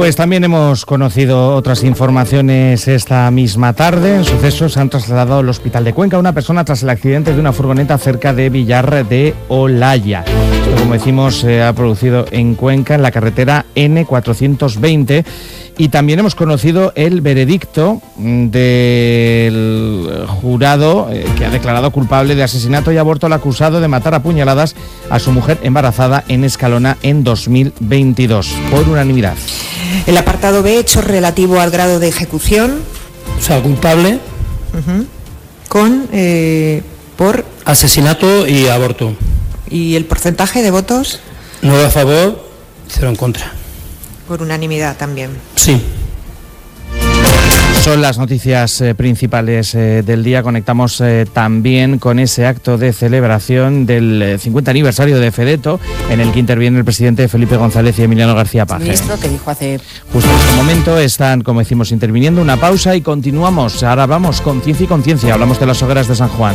Pues también hemos conocido otras informaciones esta misma tarde. En sucesos han trasladado al hospital de Cuenca a una persona tras el accidente de una furgoneta cerca de Villar de Olaya. Esto, como decimos, se ha producido en Cuenca, en la carretera N420. Y también hemos conocido el veredicto del jurado que ha declarado culpable de asesinato y aborto al acusado de matar a puñaladas a su mujer embarazada en Escalona en 2022, por unanimidad. El apartado B, hecho relativo al grado de ejecución. O sea, culpable. Por asesinato y aborto. ¿Y el porcentaje de votos? 9 a favor, 0 en contra. Por unanimidad también. Sí. Son las noticias principales del día. Conectamos también con ese acto de celebración del 50 aniversario de Fedeto, en el que interviene el presidente Felipe González y Emiliano García Paje. Ministro que dijo hace... Justo en este momento están, como decimos, interviniendo. Una pausa y continuamos. Ahora vamos con Ciencia y Conciencia. Hablamos de las hogueras de San Juan.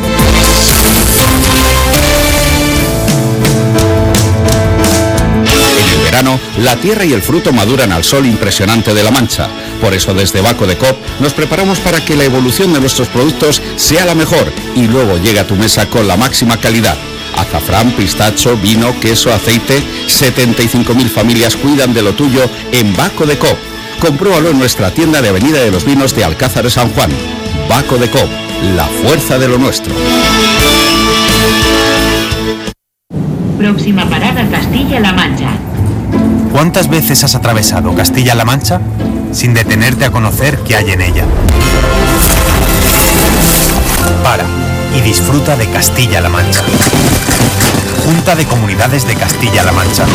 La tierra y el fruto maduran al sol impresionante de La Mancha. Por eso desde Baco de Coop nos preparamos para que la evolución de nuestros productos sea la mejor y luego llegue a tu mesa con la máxima calidad. Azafrán, pistacho, vino, queso, aceite. 75.000 familias cuidan de lo tuyo en Baco de Coop. Compruébalo en nuestra tienda de Avenida de los Vinos de Alcázar de San Juan. Baco de Coop, la fuerza de lo nuestro. Próxima parada, Castilla-La Mancha. ¿Cuántas veces has atravesado Castilla-La Mancha sin detenerte a conocer qué hay en ella? Para y disfruta de Castilla-La Mancha. Junta de Comunidades de Castilla-La Mancha.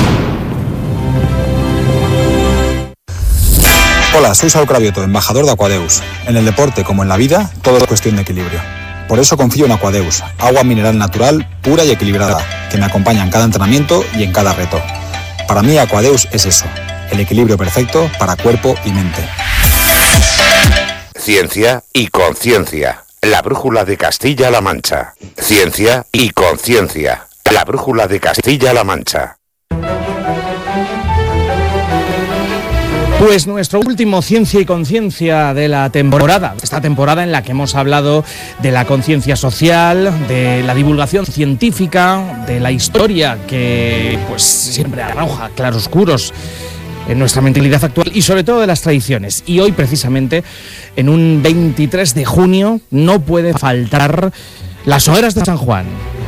Hola, soy Saúl Cravioto, embajador de Aquadeus. En el deporte, como en la vida, todo es cuestión de equilibrio. Por eso confío en Aquadeus, agua mineral natural, pura y equilibrada, que me acompaña en cada entrenamiento y en cada reto. Para mí Aquadeus es eso, el equilibrio perfecto para cuerpo y mente. Ciencia y conciencia, la brújula de Castilla-La Mancha. Ciencia y conciencia, la brújula de Castilla-La Mancha. Pues nuestro último Ciencia y Conciencia de la temporada, esta temporada en la que hemos hablado de la conciencia social, de la divulgación científica, de la historia que pues siempre arroja claroscuros en nuestra mentalidad actual y sobre todo de las tradiciones. Y hoy precisamente, en un 23 de junio, no puede faltar las hogueras de San Juan.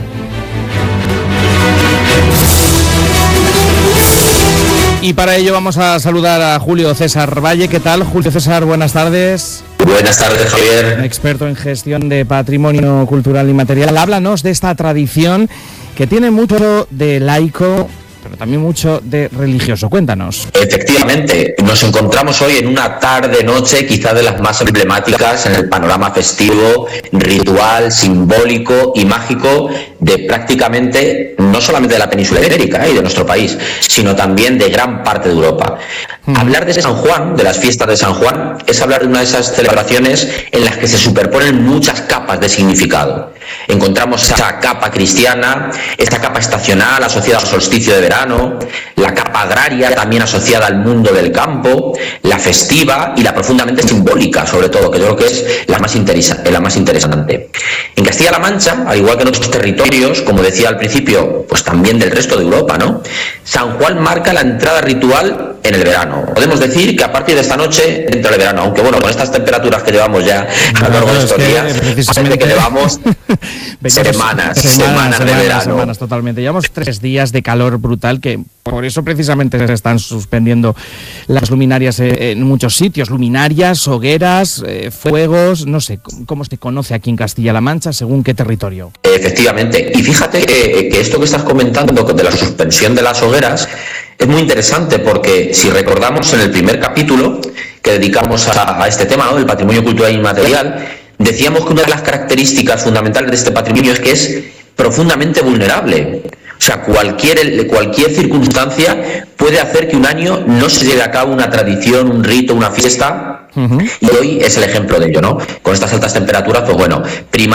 Y para ello vamos a saludar a Julio César Valle. ¿Qué tal, Julio César? Buenas tardes. Buenas tardes, Javier. Experto en gestión de patrimonio cultural y material. Háblanos de esta tradición que tiene mucho de laico, pero también mucho de religioso. Cuéntanos. Efectivamente, nos encontramos hoy en una tarde-noche quizá de las más emblemáticas en el panorama festivo, ritual, simbólico y mágico de prácticamente, no solamente de la península ibérica y de nuestro país, sino también de gran parte de Europa. Hablar de San Juan, de las fiestas de San Juan, es hablar de una de esas celebraciones en las que se superponen muchas capas de significado. Encontramos esa capa cristiana, esta capa estacional asociada al solsticio de verano, la capa agraria también asociada al mundo del campo, la festiva y la profundamente simbólica, sobre todo, que yo creo que es la más interesante. En Castilla-La Mancha, al igual que en otros territorios, como decía al principio, pues también del resto de Europa, ¿no? San Juan marca la entrada ritual en el verano. Podemos decir que a partir de esta noche entra el verano, aunque bueno, con estas temperaturas que llevamos ya a lo largo de estos días, parece que llevamos semanas de verano. Semanas, totalmente. Llevamos 3 días de calor brutal, que por eso precisamente se están suspendiendo las luminarias en muchos sitios. Luminarias, hogueras, fuegos, no sé, ¿cómo se conoce aquí en Castilla-La Mancha, según qué territorio? Efectivamente. Y fíjate que esto que estás comentando de la suspensión de las hogueras es muy interesante, porque si recordamos en el primer capítulo que dedicamos a este tema, ¿no?, del patrimonio cultural inmaterial, decíamos que una de las características fundamentales de este patrimonio es que es profundamente vulnerable. O sea, cualquier circunstancia puede hacer que un año no se lleve a cabo una tradición, un rito, una fiesta, y hoy es el ejemplo de ello, ¿no? Con estas altas temperaturas, pues bueno,